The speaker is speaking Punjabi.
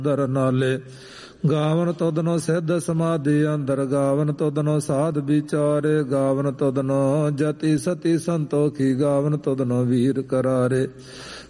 ਦਰ ਨਾਲੇ। ਗਾਵਨ ਤੁਧਨੋ ਸਿੱਧ ਸਮਾਧੀ ਅੰਦਰ, ਗਾਵਨ ਤੁਧਨੋ ਸਾਧ ਵਿਚਾਰੇ, ਗਾਵਨ ਤੁਧਨੋ ਜਤੀ ਸਤੀ ਸੰਤੋਖੀ, ਗਾਵਨ ਤੁਧਨੋ ਵੀਰ ਕਰਾਰੇ।